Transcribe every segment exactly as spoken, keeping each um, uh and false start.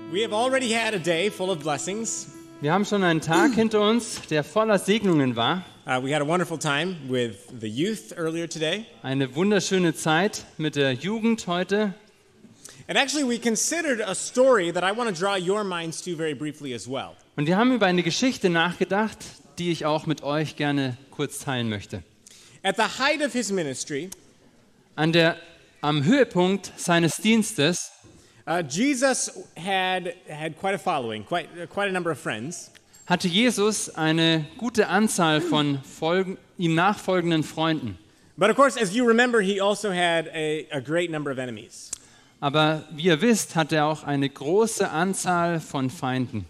We have already had a day full of blessings. Wir haben schon einen Tag hinter uns, der voller Segnungen war. Uh, we had a wonderful time with the youth earlier today. Eine wunderschöne Zeit mit der Jugend heute. And actually we considered a story that I want to draw your minds to very briefly as well. Und wir haben über eine Geschichte nachgedacht, die ich auch mit euch gerne kurz teilen möchte. At the height of his ministry, An der, am Höhepunkt seines Dienstes uh, Jesus had had quite a following, quite uh, quite a number of friends. hatte Jesus eine gute Anzahl von Folgen, ihm nachfolgenden Freunden. But of course, as you remember, he also had a, a great number of enemies. Aber wie ihr wisst, hat er auch eine große Anzahl von Feinden.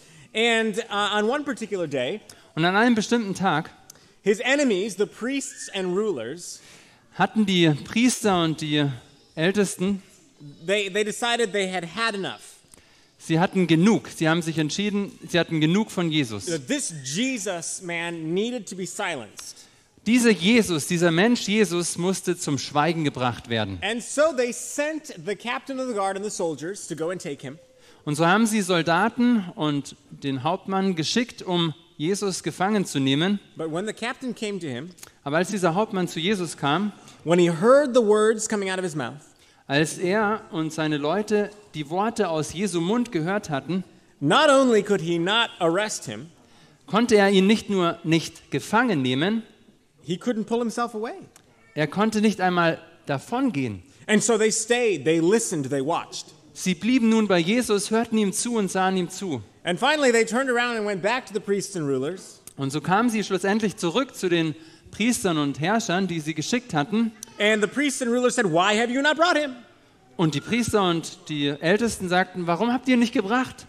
And uh, on one particular day, Und an einem bestimmten Tag his enemies, the priests and rulers, hatten die Priester und die Ältesten, they, they decided they had had enough. sie hatten genug. Sie haben sich entschieden, sie hatten genug von Jesus. That this Jesus man needed to be silenced. Dieser Jesus, dieser Mensch Jesus musste zum Schweigen gebracht werden. And so they sent the captain of the guard and the soldiers to go and take him. Und so haben sie Soldaten und den Hauptmann geschickt, um Jesus gefangen zu nehmen. But when the captain came to him, Aber als dieser Hauptmann zu Jesus kam, when he heard the words coming out of his mouth, als er und seine Leute die Worte aus Jesu Mund gehört hatten, not only could he not arrest him, konnte er ihn nicht nur nicht gefangen nehmen, he couldn't pull himself away. er konnte nicht einmal davongehen. And so they stayed, they listened, they watched. Sie blieben nun bei Jesus, hörten ihm zu und sahen ihm zu. And finally they turned around and went back to the priests and rulers. Und so kamen sie schlussendlich zurück zu den Priestern und Herrschern, die sie geschickt hatten. And the priests and rulers said, "Why have you not brought him?" Und die Priester und die Ältesten sagten, warum habt ihr ihn nicht gebracht?